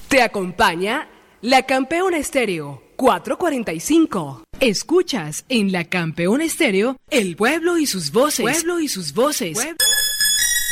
Te acompaña la Campeona Estéreo 445. Escuchas en la Campeona Estéreo El pueblo y sus voces. Pueblo y sus voces.